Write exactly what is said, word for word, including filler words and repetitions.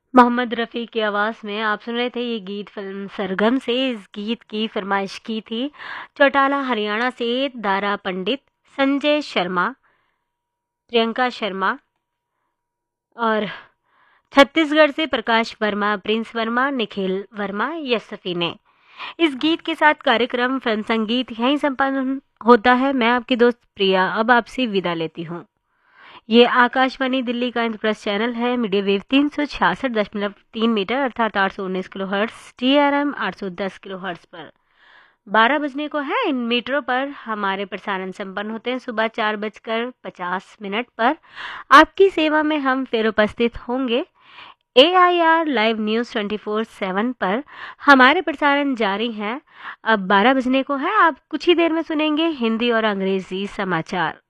मोहम्मद रफ़ी की आवाज़ में आप सुन रहे थे ये गीत फ़िल्म सरगम से। इस गीत की फ़रमाइश की थी चौटाला हरियाणा से दारा पंडित, संजय शर्मा, प्रियंका शर्मा और छत्तीसगढ़ से प्रकाश वर्मा, प्रिंस वर्मा, निखिल वर्मा, यशस्वी ने। इस गीत के साथ कार्यक्रम फ़िल्म संगीत यहीं संपन्न होता है। मैं आपकी दोस्त प्रिया अब आपसे विदा लेती हूँ। ये आकाशवाणी दिल्ली का इंद्रप्रस्थ चैनल है। मीडिया वेव तीन सौ छियासठ दशमलव तीन मीटर अर्थात आठ सौ उन्नीस kilo hertz, T R M आठ सौ दस किलो हर्ट्स पर बारह बजने को है। इन मीटरों पर हमारे प्रसारण संपन्न होते हैं सुबह चार बजकर पचास मिनट पर। आपकी सेवा में हम फिर उपस्थित होंगे। ए I R live news twenty four seven पर हमारे प्रसारण जारी हैं। अब बारह बजने को है। आप कुछ ही देर में सुनेंगे हिंदी और अंग्रेजी समाचार।